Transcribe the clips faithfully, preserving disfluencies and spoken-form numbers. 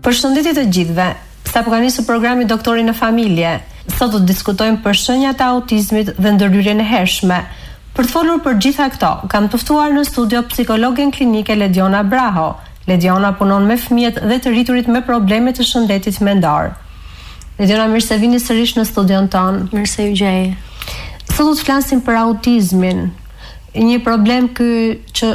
Përshëndetje të gjithëve. Sapo ka nisur programi Doktori në Familje. Sot do të diskutojmë për shenjat e autizmit dhe ndërhyrjen e hershme. Për të folur për gjitha këto, kam të ftuar në studio psikologen klinike Lediona Braho. Lediona punon me fëmijët dhe të rriturit me probleme të shëndetit mendor. Lediona, mirë se vini sërish në studion tonë. Mirë se ju gjej. Sot do të flasim për autizmin, një problem kë që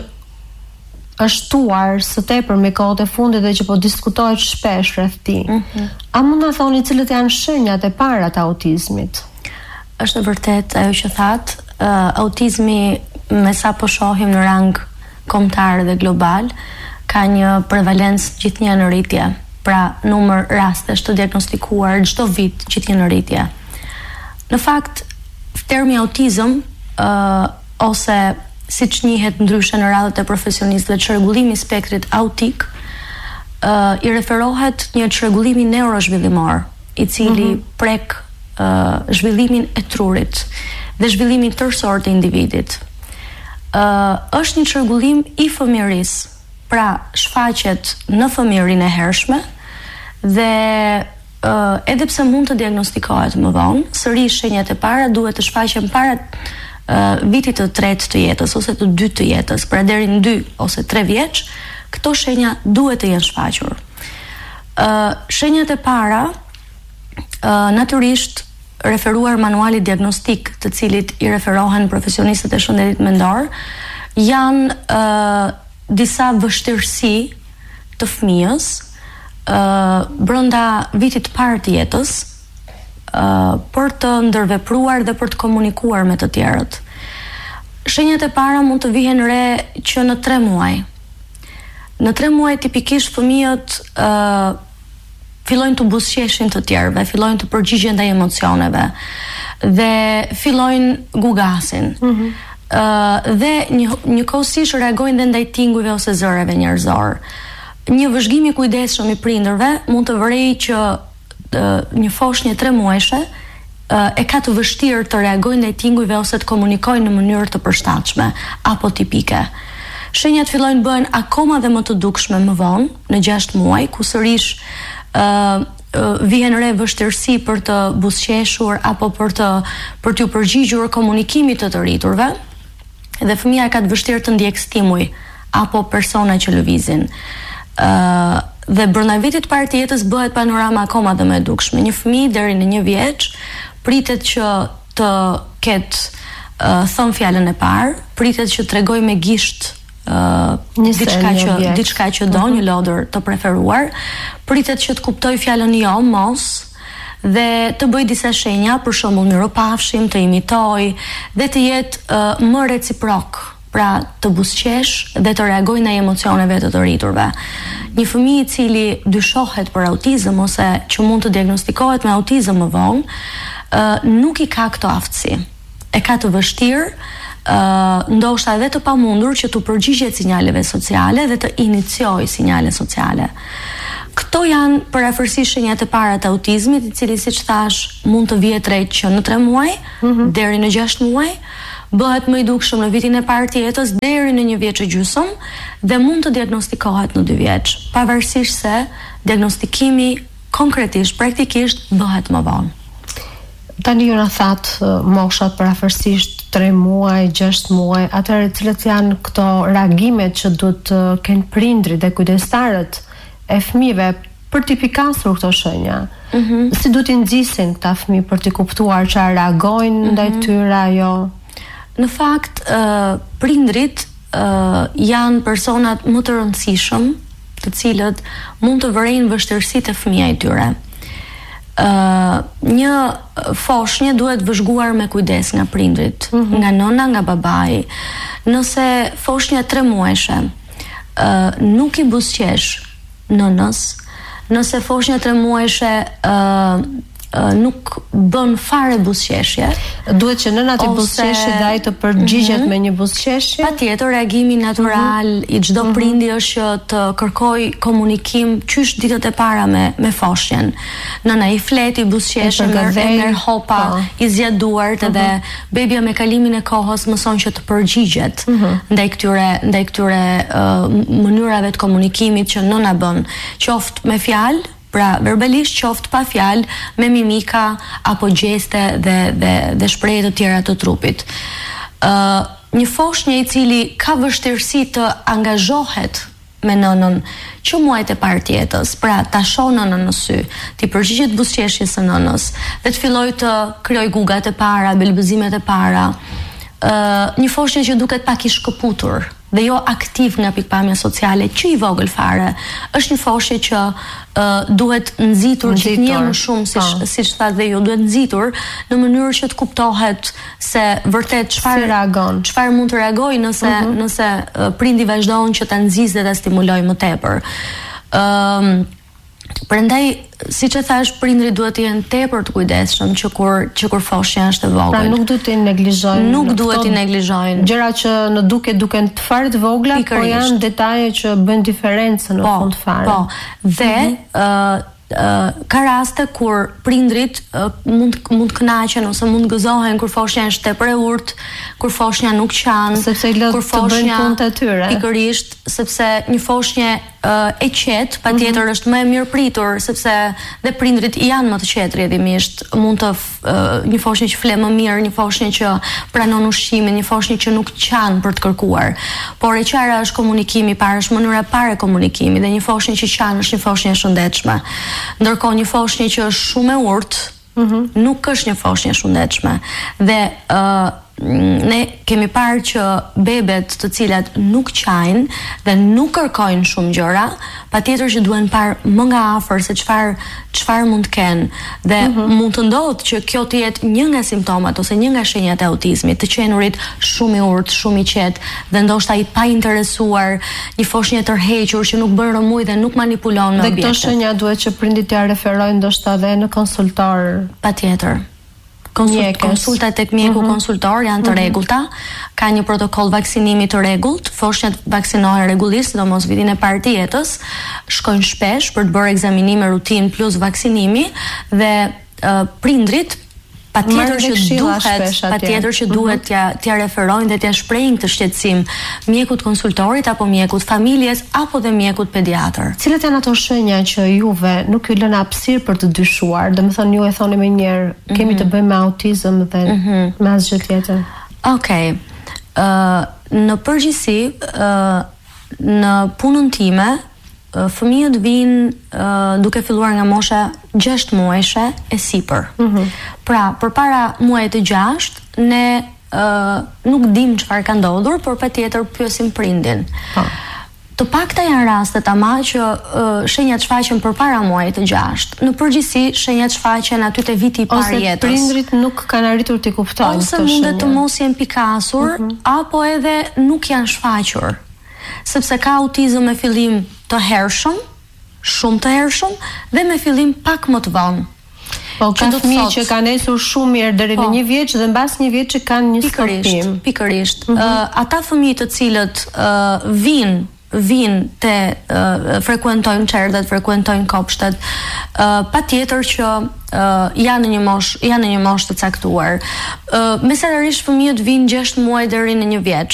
është tuar së tepër me kohët e fundit dhe që po diskutohet shpesh rreth tij. Mm-hmm. A mund na thoni cilët janë shenjat e para të autizmit? Është e vërtet ajo që that, uh, autizmi me sa po shohim në rang kombëtar dhe global ka një prevalencë gjithnjë në rritje. Pra, numër rastesh të diagnostikuar çdo vit gjithnjë në rritje. Në fakt, termi autizëm uh, ose siç njihet ndryshe në radhët e profesionistëve, çrregullimi i spektrit autik uh, i referohet një çrregullimi neurozhvillimor, i cili mm-hmm. prek uh, zhvillimin e trurit dhe zhvillimin tërësor të individit. Uh, është një çrregullim i fëmijërisë, pra shfaqet në fëmijërinë e hershme dhe uh, edhe pse mund të diagnostikohet më vonë, sërish shenjat e para duhet të shfaqen para Uh, vitit të tretë të jetës ose të dytë të jetës, pra deri në dy ose tre vjeç, këto shenja duhet të jenë shfaqur. Uh, shenjat e para, uh, natyrisht referuar manuali diagnostik, të cilit i referohen profesionistët e shëndetit mendor, janë uh, disa vështirësi të fëmijës uh, brenda vitit të parë të jetës, Uh, për të ndërvepruar dhe për të komunikuar me të tjerët. Shenjat e para mund të vihen re që në tre muaj. Në tre muaj tipikisht fëmijët uh, fillojnë të buzëqeshin të tjerëve, fillojnë të përgjigjen ndaj emocioneve dhe fillojnë gugasin. Mm-hmm. Uh, dhe një njëkohësisht reagojnë dhe ndaj tingujve ose zëreve njerëzor. Një vëzhgim i kujdesshëm i prindërve mund të vërejë që një foshnjë tre muajshe e ka të vështirë të reagojnë ndaj tingujve ose të komunikojnë në mënyrë të përshtatshme apo tipike. Shenjat fillojnë bëhen akoma dhe më të dukshme më vonë, në gjashtë muaj, ku sërish uh, uh, vihen re vështirësi për të buzëqeshur apo për të për t'u përgjigjur komunikimit të të rriturve, dhe fëmia ka të vështirë të ndjek stimuj apo persona që lëvizin. Uh, dhe brenda vitit parë të jetës bëhet panorama akoma dhe më e dukshme. Një fëmijë deri në një vjeç pritet që të ketë uh, thon fjalën e parë, pritet që tregoj me gisht uh, diçka që diçka që do, uh-huh. një lodër të preferuar, pritet që të kuptoj fjalën jo, mos, dhe të bëj disa shenja, për shembull miropafshim, të imitoj dhe të jetë uh, më reciprok. Pra të buzëqesh dhe të reagojnë ndaj emocioneve të të rriturve. Një fëmijë i cili dyshohet për autizëm ose që mund të diagnostikohet me autizëm më vonë, uh, nuk i ka këto aftësi. E ka të vështirë, uh, ndoshta edhe të pamundur që të përgjigjet sinjaleve sociale dhe të iniciojë sinjale sociale. Këto janë përafërsisht shenjat e para të autizmit, i cili siç thash mund të vihet re që në tre muaj mm-hmm. deri në gjashtë muaj. Bëhet më i dukshëm në vitin e parë të jetës deri në një vjeç e gjysmë dhe mund të diagnostikohet në dy vjeç, pavarësisht se diagnostikimi konkretisht, praktikisht bëhet më vonë. Tani ju na that moshat përafërsisht tre muaj, gjashtë muaj, atëherë cilët janë këto reagimet që duhet të kenë prindrit dhe kujdestarët e fëmijëve për t'i pikasur këto shenja? Mm-hmm. Si duhet i nxisin këta fëmijë për t'i kuptuar çfarë reagojnë mm-hmm. ndaj tyre ajo? Në fakt, uh, prindrit uh, janë personat më të rëndësishëm, të cilët mund të vërejnë vështirësitë e fëmijës së tyre. Uh, një foshnjë duhet vëzhguar me kujdes nga prindrit, mm-hmm. nga nëna, nga babai. Nëse foshnja tre muajshe uh, nuk i buzëqesh nënës, nëse foshnja tre muajshe uh, nuk bën fare buzëqeshje. Duhet që nëna të buzëqeshje dhe ai të përgjigjet mm -hmm. me një buzëqeshje. Patjetër, reagimi natural mm -hmm. i çdo mm -hmm. prindi është që të kërkoj komunikim qysh ditët e para me me foshjen. Nëna i flet i buzëqeshje, e merr hopa, pa. i zgjedh duart mm -hmm. dhe bebia me kalimin e kohës mëson që të përgjigjet mm -hmm. ndaj këtyre ndaj këtyre uh, mënyrave të komunikimit që nëna bën, qoftë me fjalë, pra verbalisht, qoftë pa fjalë, me mimika apo gjeste dhe dhe dhe shprehje të tjera të trupit. Ë uh, një foshnjë i cili ka vështirësi të angazhohet me nënën që muajt e parë të jetës, pra ta shoh nënën në sy, ti përgjigjet buzëqeshjes së nënës dhe të fillojë të krijoj gugat e para, belbëzimet e para. Ë uh, një foshnjë që duket pak i shkëputur dhe jo aktiv nga pikpamja sociale, që i vogël fare, është një foshje që uh, duhet nxitur, që të njeh më shumë, siç siç thatë dhe ju, duhet nxitur në mënyrë që të kuptohet se vërtet çfarë si reagon, çfarë mund të reagojë nëse uh -huh. nëse uh, prindi vazhdon që ta nxjisë dhe ta stimulojë më tepër. Ëm um, Prandaj, siç e thash, prindrit duhet të jenë tepër të kujdesshëm që kur që kur foshja është e vogël. Pra nuk duhet të neglizhojnë. Nuk duhet të neglizhojnë. Gjëra që në duke duken të fare të vogla, po janë detaje që bëjnë diferencën në po, fund fare. Po. Dhe ë mm -hmm. uh, Uh, ka raste kur prindrit uh, mund mund kënaqen ose mund gëzohen kur foshja është tepër e urtë, kur foshja nuk qan, sepse i lë të bëjnë punët e tyre. Pikërisht, sepse një foshnjë uh, e qetë patjetër mm -hmm. është më e mirë pritur, sepse dhe prindrit janë më të qetë rrjedhimisht, mund të uh, një foshnjë që fle më mirë, një foshnjë që pranon ushqimin, një foshnjë që nuk qan për të kërkuar. Por e qara është komunikimi, para është mënyra e parë e komunikimit, dhe një foshnjë që qan është një foshnjë e shëndetshme. Ndërkohë një foshnjë që është shumë e urtë, mm -hmm. nuk është një foshnjë e shëndetshme. Dhe uh, ne kemi parë që bebet të cilat nuk qajnë dhe nuk kërkojnë shumë gjëra, patjetër që duhen parë më nga afër se çfarë çfarë mund të kenë. Dhe mm -hmm. mund të ndodhë që kjo të jetë një nga simptomat ose një nga shenjat e autizmit, të qenurit shumë i urtë, shumë i qetë dhe ndoshta i pa interesuar, një foshnjë e tërhequr që nuk bën rëmuj dhe nuk manipulon me objekte. Dhe këto shenja duhet që prindit t'ia referojnë ndoshta edhe në konsultor. Patjetër. Konsult, konsultat tek mjeku uh -huh. konsultor janë të rregullta, uh -huh. ka një protokoll vaksinimi të rregullt, foshnjat vaksinohen rregullisht, sidomos vitin e parë të jetës, shkojnë shpesh për të bërë ekzaminime rutinë plus vaksinimi dhe uh, prindrit patjetër që duhet, patjetër që duhet t'ja t'ja referojnë dhe t'ja shprehin këtë shqetësim mjekut konsultorit apo mjekut familjes apo dhe mjekut pediatër. Cilat janë ato shenja që juve nuk ju lën hapësirë për të dyshuar? Domethënë ju e thoni më njëherë, mm -hmm. kemi të bëjmë me autizëm dhe mm -hmm. me asgjë tjetër. Okej. Okay. Uh, në përgjithësi, uh, në punën time, fëmijët vinë uh, duke filluar nga mosha gjashtë muajshe e sipër. Mm -hmm. Pra, përpara muajit të gjashtë, ne uh, nuk dim çfarë ka ndodhur, por patjetër pyesim prindin. Oh. Të pakta janë rastet ama që uh, shenjat shfaqen përpara muajit të gjashtë. Në përgjithësi, shenjat shfaqen aty te viti i parë jetës. Ose prindrit nuk kanë arritur të kuptojnë ose mundet të mos jenë pikasur, mm -hmm. apo edhe nuk janë shfaqur. Sepse ka autizëm me fillim të hershëm, shumë të hershëm, dhe me fillim pak më të vonë. Po ka fëmijë që kanë nesur shumë mirë deri në një vjeç dhe mbas një vjeçi kanë një stopim. Pikërisht. Mm -hmm. uh, ata fëmijë të cilët uh, vinë vinë të uh, frekuentojnë çerdhet, frekuentojnë kopshtet, uh, patjetër që uh, janë në një moshë, janë në një moshë të caktuar. Uh, Mesarisht fëmijët vinë gjashtë muaj deri në një vjeç.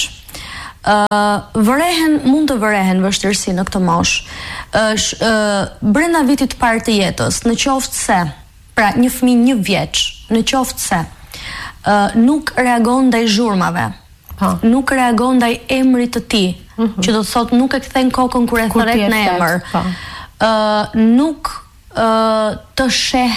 Uh, vërehen, mund të vërehen vështirësi në këtë moshë. Është uh, uh, brenda vitit të parë të jetës, në qoftë se, pra një fëmijë një vjeç, në qoftë se uh, nuk reagon ndaj zhurmave, ha. nuk reagon ndaj emrit të tij, mm -hmm. që do të thotë nuk e kthen kokën kur e thret në emër. Uh, nuk uh, të sheh,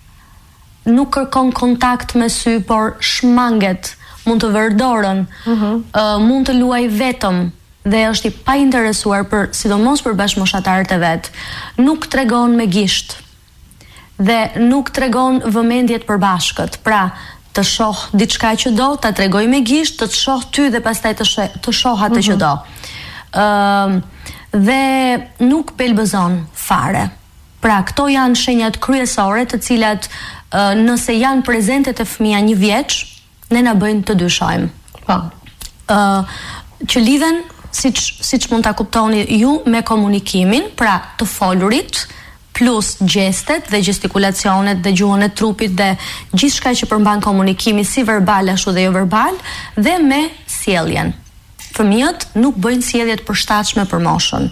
nuk kërkon kontakt me sy, por shmanget, mund të vër dorën, mm -hmm. uh, mund të luaj vetëm dhe është i pa interesuar për, sidomos për bashkëmoshatarët e vet, nuk tregon me gisht dhe nuk tregon vëmendjet përbashkët. Pra, të shoh diçka që do, ta tregoj me gisht, të të shoh ty dhe pastaj të shoh të shoh atë mm -hmm. që do. Ëm uh, dhe nuk belbëzon fare. Pra, këto janë shenjat kryesore të cilat uh, nëse janë prezente te fëmia një vjeç, ne na bëjnë të dyshojmë. Po. Uh, që lidhen siç siç mund ta kuptoni ju me komunikimin, pra të folurit plus gjestet dhe gestikulacionet dhe gjuhën e trupit dhe gjithçka që përmban komunikimin si verbal ashtu dhe jo verbal dhe me sjelljen. Fëmijët nuk bëjnë sjellje të përshtatshme për moshën.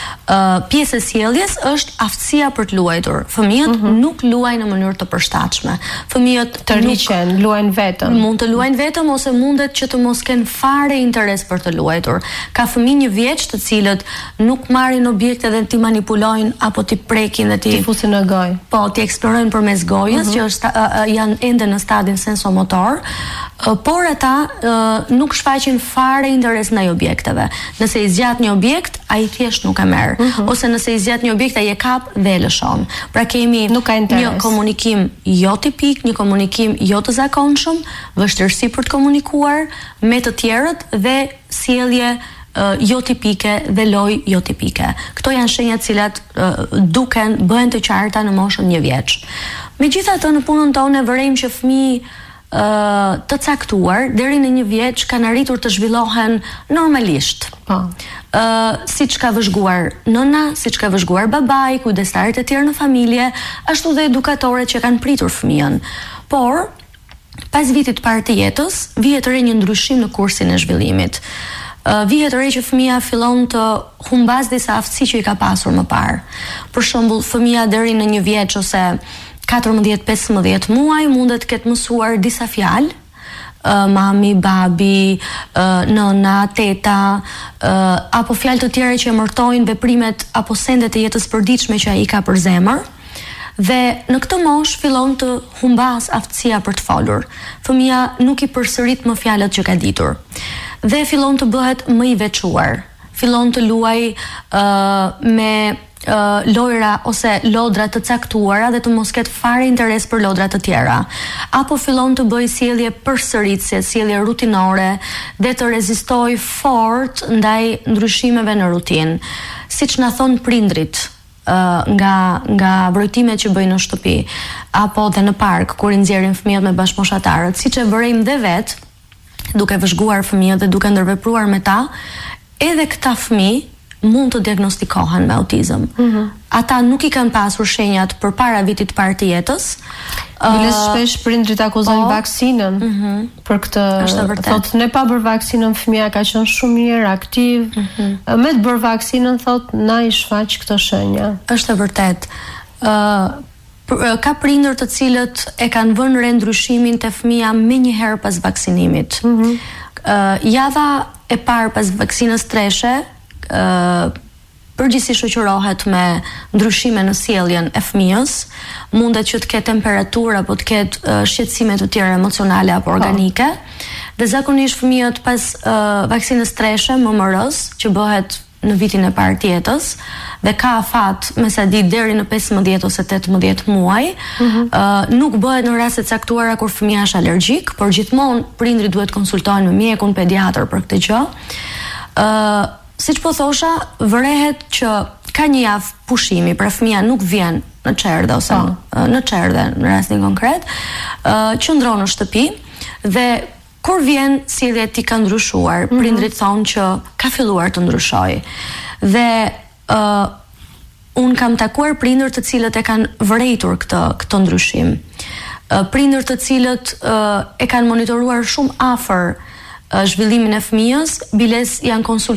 Uh, pjesë e sjelljes është aftësia për të luajtur. Fëmijët mm -hmm. nuk luajnë në mënyrë të përshtatshme. Fëmijët të rriqen, luajnë vetëm. Mund të luajnë vetëm ose mundet që të mos kenë fare interes për të luajtur. Ka fëmijë një vjeç të cilët nuk marrin objekte dhe ti manipulojnë apo ti prekin dhe ti ti fusin në gojë. Po, ti eksplorojnë përmes gojës, mm -hmm. që është uh, janë ende në stadin sensomotor. Uh, por ata uh, nuk shfaqin fare interes ndaj objekteve. Nëse i zgjat një objekt, ai thjesht nuk e merr. Mm -hmm. Ose nëse i zgjat një objekt, ai e kap dhe e lëshon. Pra kemi një komunikim jo tipik, një komunikim jo të zakonshëm, vështirësi për të komunikuar me të tjerët dhe sjellje uh, jo tipike dhe lojë jo tipike. Këto janë shenja të cilat uh, duken bëhen të qarta në moshën një vjeç. Megjithatë, në punën tonë vërejmë që fëmijë Uh, të caktuar deri në një vjeç kanë arritur të zhvillohen normalisht. Po. Uh, siç ka vëzhguar nëna, siç ka vëzhguar babai, kujdestarit e tjerë në familje, ashtu dhe edukatorët që kanë pritur fëmijën. Por pas vitit të parë të jetës, vihet re një ndryshim në kursin e zhvillimit. Uh, vihet re që fëmia fillon të humbas disa aftësi që i ka pasur më parë. Për shembull, fëmia deri në një vjeç ose katërmbëdhjetë pesëmbëdhjetë muaj mundet të ketë mësuar disa fjalë, uh, mami, babi, uh, nëna, teta, uh, apo fjalë të tjera që emërtojnë veprimet apo sendet e jetës përditshme që ai ka për zemër. Dhe në këtë moshë fillon të humbas aftësia për të folur. Fëmia nuk i përsërit më fjalët që ka ditur. Dhe fillon të bëhet më i veçuar. Fillon të luaj uh, me Uh, lojra ose lodra të caktuara dhe të mos ketë fare interes për lodra të tjera. Apo fillon të bëjë sjellje përsëritse, sjellje rutinore dhe të rezistoj fort ndaj ndryshimeve në rutinë. Siç na thon prindrit uh, nga nga vrojtimet që bëjnë në shtëpi apo dhe në park kur i nxjerrin fëmijët me bashkëmoshatarët, siç e vërejmë dhe vet, duke vëzhguar fëmijët dhe duke ndërvepruar me ta, edhe këta fëmijë mund të diagnostikohen me autizëm. Mm -hmm. Ata nuk i kanë pasur shenjat përpara vitit të parë të jetës. Biles uh, shpesh prindrit akuzojnë oh, vaksinën mm -hmm. për këtë. Thotë ne pa bërë vaksinën fëmia ka qenë shumë mirë, aktiv. Mm -hmm. Me të bërë vaksinën thotë na i shfaq këto shenja. Është e vërtet. Uh, ka prindër të cilët e kanë vënë re ndryshimin te fëmia më një herë pas vaksinimit. Mm -hmm. uh, java e parë pas vaksinës treshe Uh, përgjithsisht shoqërohet me ndryshime në sjelljen e fëmijës, mundet që të ketë temperaturë apo të ketë uh, shqetësime të tjera emocionale apo organike. Oh. Dhe zakonisht fëmijët pas uh, vaksinës treshe M M R-s, që bëhet në vitin e parë të jetës dhe ka afat me sa di deri në pesëmbëdhjetë ose tetëmbëdhjetë muaj, mm -hmm. uh, nuk bëhet në raste të caktuara kur fëmia është alergjik, por gjithmonë prindrit duhet konsultojnë me mjekun pediatër për këtë gjë. Uh, Siç po thosha, vërehet që ka një javë pushimi, pra fëmia nuk vjen në çerdhe ose oh. në çerdhe në rastin konkret, uh, qëndron në shtëpi dhe kur vjen sjellja e tij ka ndryshuar, mm -hmm. prindrit thonë që ka filluar të ndryshojë. Dhe uh, un kam takuar prindër të cilët e kanë vërejtur këtë këtë ndryshim. Uh, prindër të cilët uh, e kanë monitoruar shumë afër zhvillimin e fëmijës, biles janë konsultuar